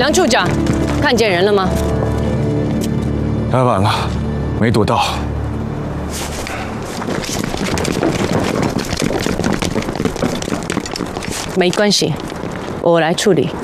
梁处长，看见人了吗？ 来晚了，没躲到。 没关系，我来处理。